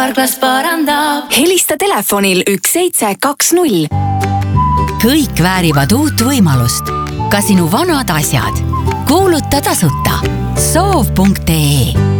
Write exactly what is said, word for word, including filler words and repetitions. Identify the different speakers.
Speaker 1: Carglass parandab. Helista telefonil üks seitse kaks null.
Speaker 2: Kõik väärivad uut võimalust. Ka sinu vanad asjad. Kuuluta tasuta. soov punkt ee